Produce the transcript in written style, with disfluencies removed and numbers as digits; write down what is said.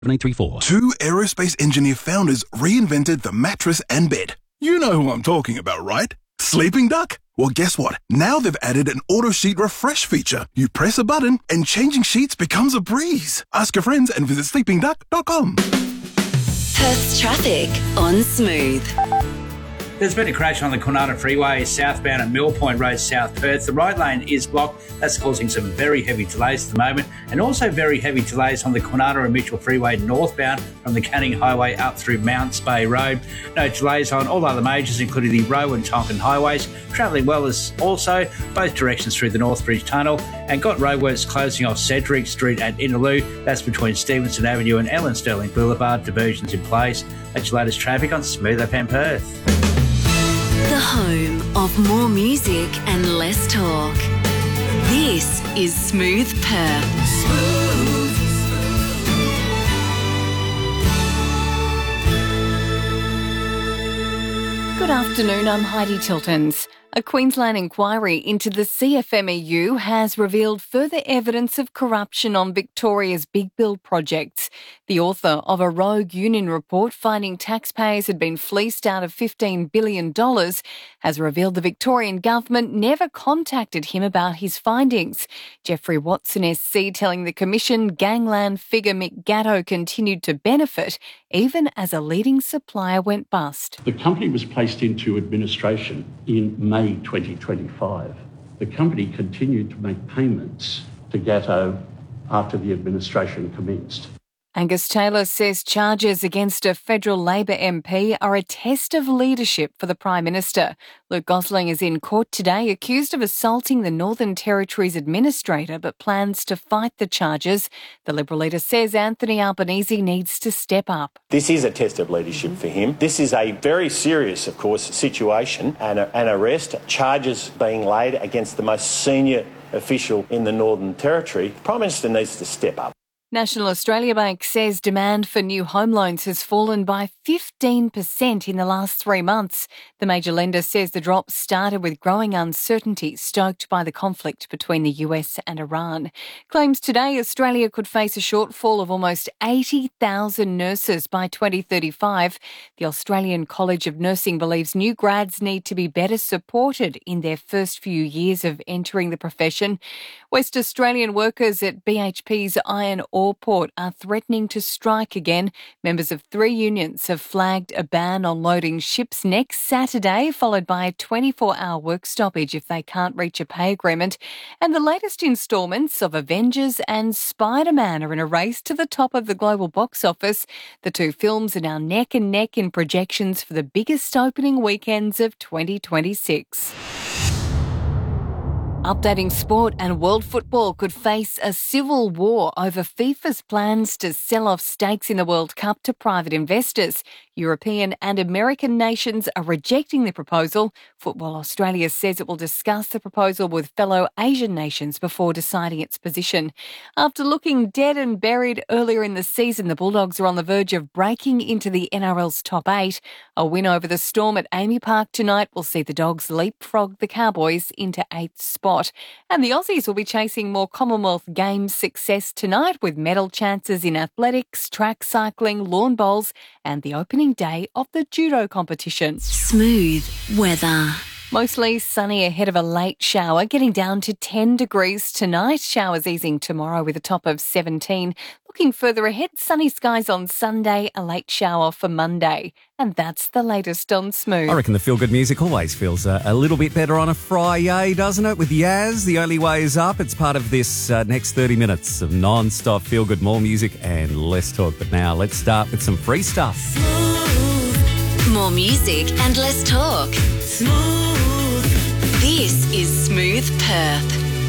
7834. Two aerospace engineer founders reinvented the mattress and bed. You know who I'm talking about, right? Sleeping Duck? Well, guess what? Now they've added an auto sheet refresh feature. You press a button and changing sheets becomes a breeze. Ask your friends and visit sleepingduck.com. Perth's traffic on Smooth. There's been a crash on the Kwinana Freeway southbound at Mill Point Road, South Perth. The right lane is blocked. That's causing some very heavy delays at the moment, and also very heavy delays on the Kwinana and Mitchell Freeway northbound from the Canning Highway up through Mounts Bay Road. No delays on all other majors, including the Roe and Tonkin highways. Travelling well is also both directions through the Northbridge Tunnel, and got roadworks closing off Cedric Street at Innaloo. That's between Stevenson Avenue and Ellen Sterling Boulevard. Diversions in place. That's your latest traffic on Smooth FM Perth. The home of more music and less talk. This is Smooth Perth. Smooth. Good afternoon, I'm Heidi Tiltons. A Queensland inquiry into the CFMEU has revealed further evidence of corruption on Victoria's big build projects. The author of a rogue union report finding taxpayers had been fleeced out of $15 billion has revealed the Victorian government never contacted him about his findings. Jeffrey Watson SC telling the Commission gangland figure Mick Gatto continued to benefit even as a leading supplier went bust. The company was placed into administration in May 2025. The company continued to make payments to Gatto after the administration commenced. Angus Taylor says charges against a federal Labor MP are a test of leadership for the Prime Minister. Luke Gosling is in court today accused of assaulting the Northern Territory's administrator but plans to fight the charges. The Liberal leader says Anthony Albanese needs to step up. This is a test of leadership for him. This is a very serious, of course, situation and an arrest, charges being laid against the most senior official in the Northern Territory. The Prime Minister needs to step up. National Australia Bank says demand for new home loans has fallen by 15% in the last 3 months. The major lender says the drop started with growing uncertainty stoked by the conflict between the US and Iran. Claims today Australia could face a shortfall of almost 80,000 nurses by 2035. The Australian College of Nursing believes new grads need to be better supported in their first few years of entering the profession. West Australian workers at BHP's iron ore port are threatening to strike again. Members of 3 unions have flagged a ban on loading ships next Saturday, followed by a 24-hour work stoppage if they can't reach a pay agreement. And the latest instalments of Avengers and Spider-Man are in a race to the top of the global box office. The two films are now neck and neck in projections for the biggest opening weekends of 2026. Updating sport, and world football could face a civil war over FIFA's plans to sell off stakes in the World Cup to private investors. European and American nations are rejecting the proposal. Football Australia says it will discuss the proposal with fellow Asian nations before deciding its position. After looking dead and buried earlier in the season, the Bulldogs are on the verge of breaking into the NRL's top 8. A win over the Storm at Amy Park tonight will see the Dogs leapfrog the Cowboys into 8th spot. And the Aussies will be chasing more Commonwealth Games success tonight with medal chances in athletics, track cycling, lawn bowls and the opening day of the judo competition. Smooth weather. Mostly sunny ahead of a late shower, getting down to 10 degrees tonight. Showers easing tomorrow with a top of 17. Looking further ahead, sunny skies on Sunday, a late shower for Monday. And that's the latest on Smooth. I reckon the feel-good music always feels a little bit better on a Friday, doesn't it? With Yaz, The Only Way Is Up. It's part of this next 30 minutes of non-stop feel-good, more music and less talk. But now let's start with some free stuff. Smooth. More music and less talk. Smooth. This is Smooth Perth.